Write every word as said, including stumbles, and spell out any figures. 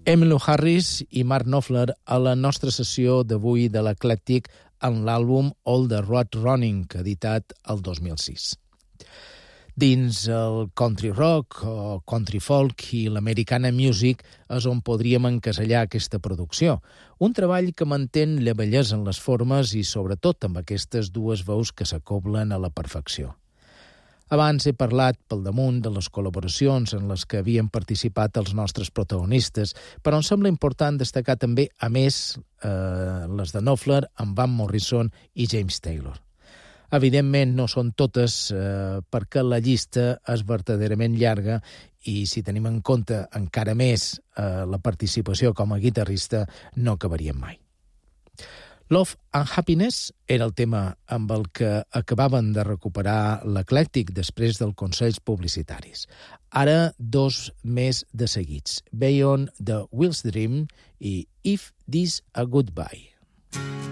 Emmylou Harris i Mark Knopfler a la nostra sessió d'avui de l'Eclèctic en l'àlbum All the Road Running, editat el dos mil sis. Dins el country rock o country folk i l'americana music és on podríem encasellar aquesta producció. Un treball que mantén la bellesa en les formes i sobretot amb aquestes dues veus que s'acoblen a la perfecció. Abans he parlat pel damunt de les col·laboracions en les que havien participat els nostres protagonistes, però em sembla important destacar també, a més, eh, les de Knopfler amb Van Morrison i James Taylor. Evidentment no són totes eh, perquè la llista és verdaderament llarga i si tenim en compte encara més eh, la participació com a guitarrista no acabaríem mai. Love and Happiness era el tema amb el que acabaven de recuperar l'Eclèctic després dels consells publicitaris. Ara dos més de seguits, Beyond the Wild's Dream i If This a Goodbye.